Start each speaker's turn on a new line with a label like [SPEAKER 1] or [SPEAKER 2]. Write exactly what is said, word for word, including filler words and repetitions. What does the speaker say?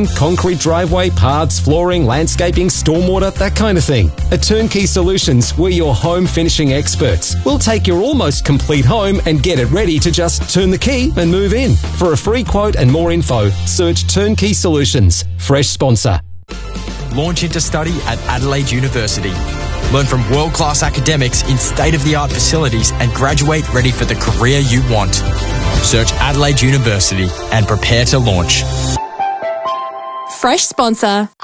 [SPEAKER 1] kitchen, concrete driveway, paths, flooring, landscaping, stormwater, that kind of thing. At Turnkey Solutions, we're your home finishing experts. We'll take your almost complete home and get it ready to just turn the key and move in. For a free quote and more info, search Turnkey Solutions. Fresh sponsor.
[SPEAKER 2] Launch into study at Adelaide University. Learn from world-class academics in state-of-the-art facilities and graduate ready for the career you want. Search Adelaide University and prepare to launch.
[SPEAKER 3] Fresh sponsor.